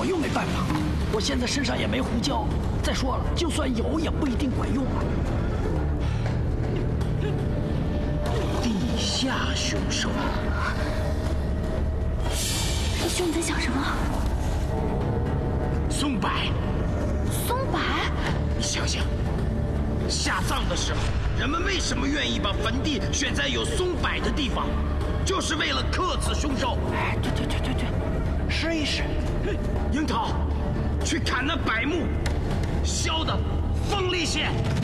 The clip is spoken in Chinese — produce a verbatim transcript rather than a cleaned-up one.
我又没办法。我现在身上也没胡椒，再说了，就算有也不一定管用啊。 地下凶手。 师兄，你在想什么？ 松柏。 松柏？ 你想想，下葬的时候，人们为什么愿意把坟地选在有松柏的地方？就是为了克死凶手。 哎，对对对对对，试一试。 樱桃，去砍那柏木，削的锋利些。